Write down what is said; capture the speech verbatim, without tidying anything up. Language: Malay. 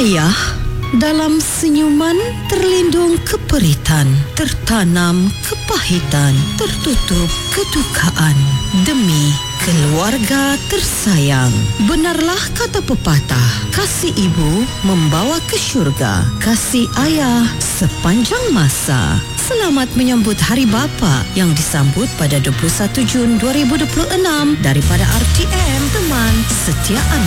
Ayah, dalam senyuman terlindung keperitan, tertanam kepahitan, tertutup kedukaan demi keluarga tersayang. Benarlah kata pepatah, kasih ibu membawa ke syurga, kasih ayah sepanjang masa. Selamat menyambut Hari Bapa yang disambut pada dua puluh satu Jun dua ribu dua puluh enam daripada R T M, teman setia anda.